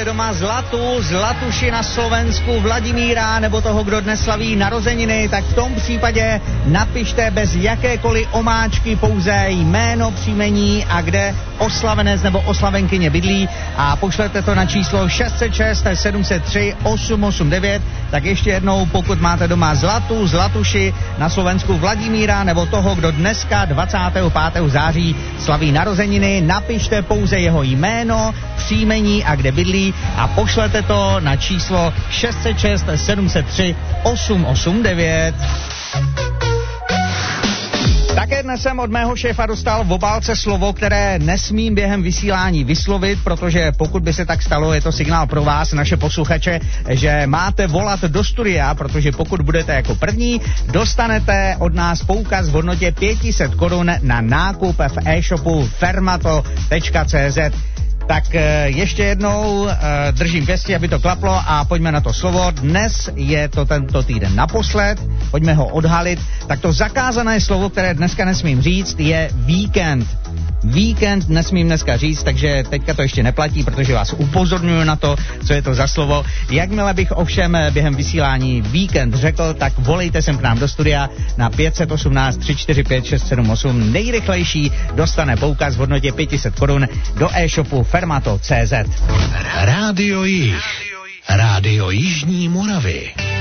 máte doma Zlatuši na Slovensku, Vladimíra nebo toho, kdo dnes slaví narozeniny, tak v tom případě napište bez jakékoliv omáčky pouze jméno, příjmení a kde oslavenec nebo oslavenkyně bydlí a pošlete to na číslo 606 703 889. Tak ještě jednou, pokud máte doma Zlatuši na Slovensku, Vladimíra nebo toho, kdo dneska 25. září slaví narozeniny, napište pouze jeho jméno, příjmení a kde bydlí a pošlete to na číslo 606 703 889. Také dnes jsem od mého šéfa dostal v obálce slovo, které nesmím během vysílání vyslovit, protože pokud by se tak stalo, je to signál pro vás, naše posluchače, že máte volat do studia, protože pokud budete jako první, dostanete od nás poukaz v hodnotě 500 korun na nákup v e-shopu fermato.cz. Tak ještě jednou držím pěstí, aby to klaplo a pojďme na to slovo. Dnes je to tento týden naposled, pojďme ho odhalit. Tak to zakázané slovo, které dneska nesmím říct, je víkend. Víkend nesmím dneska říct, takže teďka to ještě neplatí, protože vás upozorňuji na to, co je to za slovo. Jakmile bych ovšem během vysílání víkend řekl, tak volejte sem k nám do studia na 518 345 678. Nejrychlejší dostane poukaz v hodnotě 500 korun do e-shopu fermato.cz. Rádio Jih. Rádio Jižní Moravy.